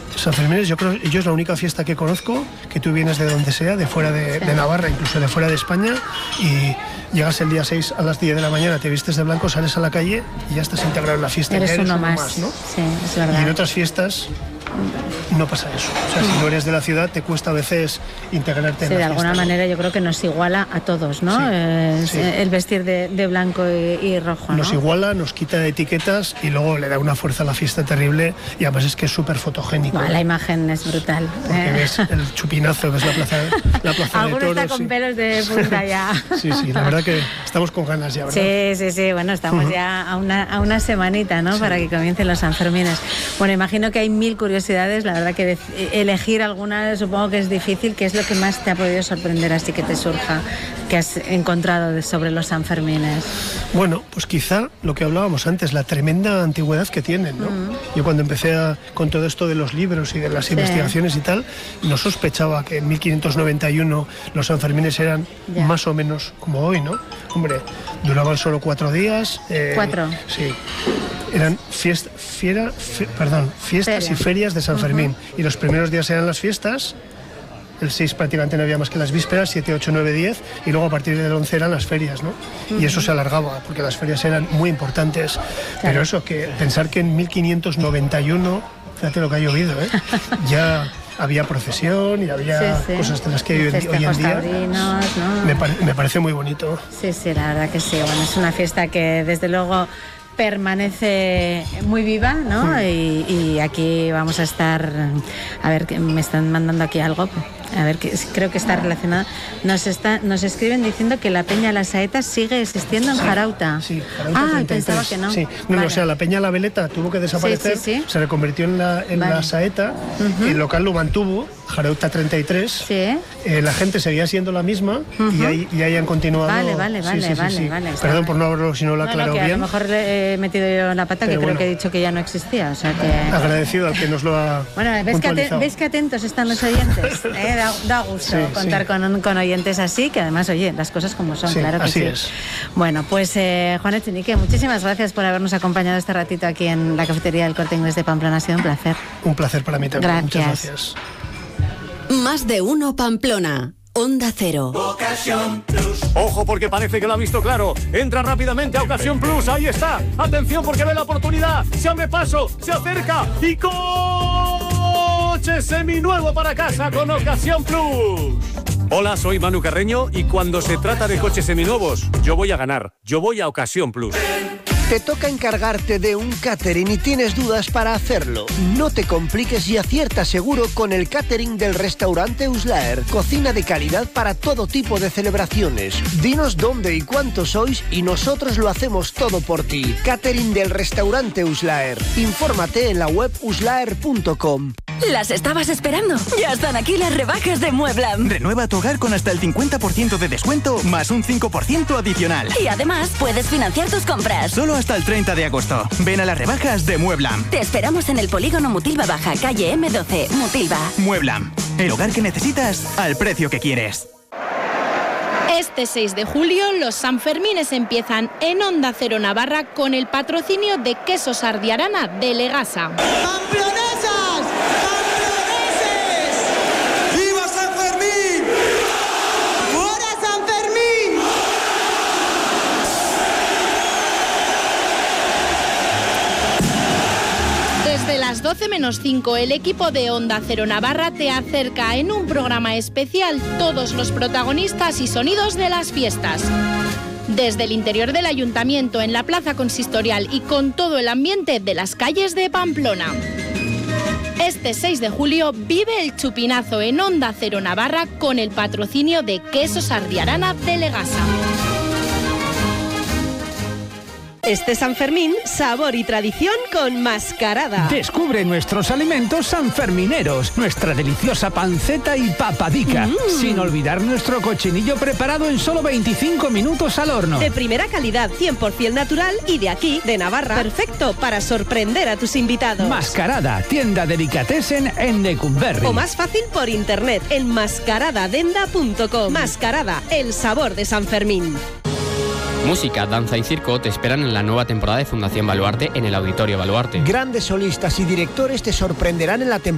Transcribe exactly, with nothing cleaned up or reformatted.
San Fermín, yo creo yo es la única fiesta que conozco que tú vienes de donde sea, de fuera de, sí. de Navarra, incluso de fuera de España, y llegas el día seis a las diez de la mañana, te vistes de blanco, sales a la calle y ya estás integrado en la fiesta. Eres, eres uno, uno más, más, ¿no? Sí, es verdad. Y en otras fiestas no pasa eso. O sea, si no eres de la ciudad, te cuesta a veces integrarte sí, en la de alguna fiesta, manera, ¿no? Yo creo que nos iguala a todos, ¿no? Sí, eh, sí. El vestir de, de blanco y, y rojo, Nos ¿no? iguala, nos quita etiquetas y luego le da una fuerza a la fiesta terrible, y además es que es súper fotogénico. Bueno, la imagen es brutal. Porque eh. ves el chupinazo, ves la plaza, la plaza de Alguno toros. está con sí. pelos de punta ya. Sí, sí, la verdad que estamos con ganas ya, ¿verdad? Sí, sí, sí, bueno, estamos uh-huh. ya a una, a una semanita, ¿no? Sí. Para que comiencen los Sanfermines. Bueno, imagino que hay mil curiosidades, la verdad que de, elegir alguna supongo que es difícil. ¿Qué es lo que más te ha podido sorprender así que te surja, que has encontrado de, sobre los Sanfermines? Bueno, pues quizá lo que hablábamos antes, la tremenda antigüedad que tienen, ¿no? Uh-huh. Yo cuando empecé a, con todo esto de los libros y de las sí. investigaciones y tal, no sospechaba que en mil quinientos noventa y uno los Sanfermines eran ya. más o menos como hoy, ¿no? Hombre, duraban solo cuatro días. Eh, ¿Cuatro? Sí. Eran fiesta, fiera, fe, perdón, fiestas Feria. y ferias de San Fermín. Uh-huh. Y los primeros días eran las fiestas, el seis prácticamente no había más que las vísperas, siete, ocho, nueve, diez, y luego a partir del once eran las ferias, ¿no? Uh-huh. Y eso se alargaba, porque las ferias eran muy importantes. Claro. Pero eso, que pensar que en mil quinientos noventa y uno, fíjate lo que ha llovido, ¿eh? Ya había procesión y había sí, sí. cosas de las que hay hoy, hoy en día. Taurinos, ¿no? me, pare, me parece muy bonito. Sí, sí, la verdad que sí. Bueno, es una fiesta que desde luego permanece muy viva, ¿no? Mm. Y, y aquí vamos a estar, a ver, que me están mandando aquí algo, a ver, que creo que está relacionado. Nos está, nos escriben diciendo que la Peña La Saeta sigue existiendo en sí, Jarauta. Sí, Jarauta ah, treinta y tres. Pensaba que no. Sí. No, vale. no, o sea, la Peña La Veleta tuvo que desaparecer, sí, sí, sí. se reconvirtió en la, en vale. la Saeta, uh-huh. el local lo mantuvo, Jarauta treinta y tres, sí. eh, la gente seguía siendo la misma, uh-huh. y, ahí, y ahí han continuado. Vale, vale, vale, sí, sí, vale, sí, sí. vale. Perdón por no haberlo, si no lo he aclarado no, no, que bien. A lo mejor le he metido yo la pata, Pero que creo bueno, que he dicho que ya no existía, o sea que... Agradecido al que nos lo ha Bueno, ¿ves que, aten- ¿ves que atentos están los oyentes? ¿Eh? Da, da gusto sí, contar sí. Con, con oyentes así, que además, oye, las cosas como son, sí, claro que así sí. es. Bueno, pues eh, Juan Echenique, muchísimas gracias por habernos acompañado este ratito aquí en la cafetería del Corte Inglés de Pamplona. Ha sido un placer. Un placer para mí también. Gracias. Muchas gracias. Más de uno Pamplona. Onda Cero. Ocasión Plus. Ojo, porque parece que lo ha visto claro. Entra rápidamente a Ocasión Plus. Ahí está. Atención, porque ve la oportunidad. Se abre paso, se acerca y coche seminuevo para casa con Ocasión Plus. Hola, soy Manu Carreño y cuando se trata de coches seminuevos, yo voy a ganar. Yo voy a Ocasión Plus. Te toca encargarte de un catering y tienes dudas para hacerlo. No te compliques y acierta seguro con el catering del restaurante Uslaer. Cocina de calidad para todo tipo de celebraciones. Dinos dónde y cuánto sois y nosotros lo hacemos todo por ti. Catering del restaurante Uslaer. Infórmate en la web uslaer punto com. ¿Las estabas esperando? Ya están aquí las rebajas de Mueblam. Renueva tu hogar con hasta el cincuenta por ciento de descuento más un cinco por ciento adicional. Y además puedes financiar tus compras. Solo hasta el treinta de agosto. Ven a las rebajas de Mueblam. Te esperamos en el polígono Mutilva Baja, calle eme doce, Mutilva. Mueblam. El hogar que necesitas al precio que quieres. Este seis de julio los Sanfermines empiezan en Onda Cero Navarra con el patrocinio de Quesos Ardiarana de Legasa. ¡Pamplonesa! Desde las doce menos cinco, el equipo de Onda Cero Navarra te acerca en un programa especial todos los protagonistas y sonidos de las fiestas. Desde el interior del ayuntamiento, en la plaza consistorial y con todo el ambiente de las calles de Pamplona. Este seis de julio vive el chupinazo en Onda Cero Navarra con el patrocinio de Quesos Ardiarana de Legasa. Este San Fermín, sabor y tradición con Mascarada. Descubre nuestros alimentos sanfermineros, nuestra deliciosa panceta y papadica, mm. sin olvidar nuestro cochinillo preparado en solo veinticinco minutos al horno. De primera calidad, cien por ciento natural y de aquí, de Navarra. Perfecto para sorprender a tus invitados. Mascarada, tienda delicatessen en Lecumberri. O más fácil por internet, en mascaradadenda punto com. Mascarada, el sabor de San Fermín. Música, danza y circo te esperan en la nueva temporada de Fundación Baluarte en el Auditorio Baluarte. Grandes solistas y directores te sorprenderán en la temporada